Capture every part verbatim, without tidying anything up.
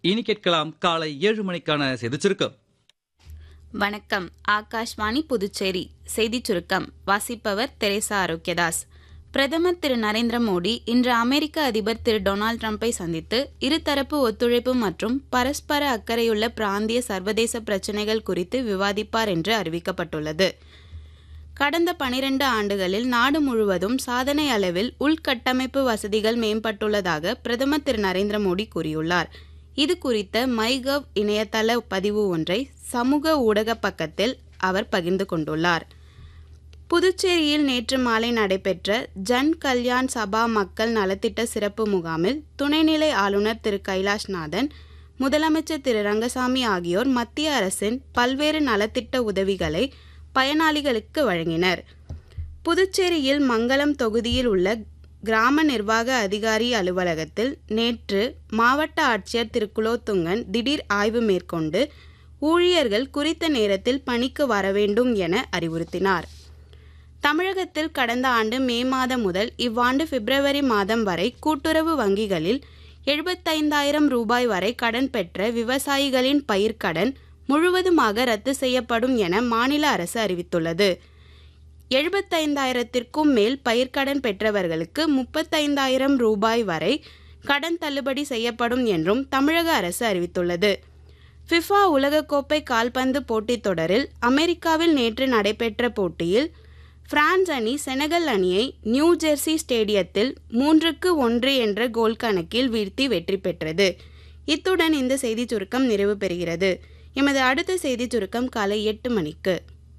இனி கேட்கலாம் காலை ஏழு மணிக்கான செய்திச் சுருக்கம். வணக்கம். ஆகாஷ்வாணி புதுச்சேரி செய்திச் சுருக்கம் வாசிப்பவர் தெரேசா ஆரோக்கியதாஸ். பிரதமர் திரு நரேந்திர மோடி இன்று அமெரிக்க அதிபர் திரு டொனால்டு டிரம்பை சந்தித்து இருதரப்பு ஒத்துழைப்பு மற்றும் பரஸ்பர அக்கறையுள்ள பிராந்திய சர்வதேச பிரச்சினைகள் குறித்து விவாதிப்பார் என்று அறிவிக்கப்பட்டுள்ளது. கடந்த பனிரெண்டு ஆண்டுகளில் நாடு முழுவதும் சாதனை அளவில் உள்கட்டமைப்பு வசதிகள் மேம்பட்டுள்ளதாக பிரதமர் திரு நரேந்திர மோடி கூறியுள்ளார். இது குறித்த மைகவ் இணையதள பதிவு ஒன்றை சமூக ஊடக பக்கத்தில் அவர் பகிர்ந்து கொண்டுள்ளார். புதுச்சேரியில் நேற்று மாலை நடைபெற்ற ஜன் கல்யாண் சபா மக்கள் நலத்திட்ட சிறப்பு முகாமில் துணைநிலை ஆளுநர் திரு கைலாஷ்நாதன், முதலமைச்சர் திரு ரங்கசாமி ஆகியோர் மத்திய அரசின் பல்வேறு நலத்திட்ட உதவிகளை பயனாளிகளுக்கு வழங்கினர். புதுச்சேரியில் மங்கலம் தொகுதியில் உள்ள கிராம நிர்வாக அதிகாரி அலுவலகத்தில் நேற்று மாவட்ட ஆட்சியர் திரு குலோத்துங்கன் திடீர் ஆய்வு மேற்கொண்டு ஊழியர்கள் குறித்த நேரத்தில் பணிக்கு வர வேண்டும் என அறிவுறுத்தினார். தமிழகத்தில் கடந்த ஆண்டு மே மாதம் முதல் இவ்வாண்டு பிப்ரவரி மாதம் வரை கூட்டுறவு வங்கிகளில் எழுபத்தைந்தாயிரம் ரூபாய் வரை கடன் பெற்ற விவசாயிகளின் பயிர்க்கடன் முழுவதுமாக ரத்து செய்யப்படும் என மாநில அரசு அறிவித்துள்ளது. எழுபத்தைந்தாயிரத்திற்கும் மேல் பயிர்க்கடன் பெற்றவர்களுக்கு முப்பத்தைந்தாயிரம் ரூபாய் வரை கடன் தள்ளுபடி செய்யப்படும் என்றும் தமிழக அரசு அறிவித்துள்ளது. ஃபிஃபா உலகக்கோப்பை கால்பந்து போட்டித் தொடரில் அமெரிக்காவில் நேற்று நடைபெற்ற போட்டியில் பிரான்ஸ் அணி செனகல் அணியை நியூ ஜெர்சி ஸ்டேடியத்தில் மூன்றுக்கு ஒன்று என்ற கோல் கணக்கில் வீழ்த்தி வெற்றி பெற்றது. இத்துடன் இந்த செய்திச் சுருக்கம் நிறைவு பெறுகிறது. எமது அடுத்த செய்திச் சுருக்கம் காலை எட்டு மணிக்கு.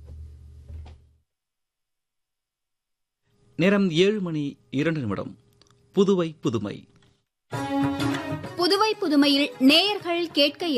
நேரம் ஏழு மணி இரண்டு நிமிடம். புதுவை புதுமை புதுவை புதுமையில் நேயர்கள் கேட்க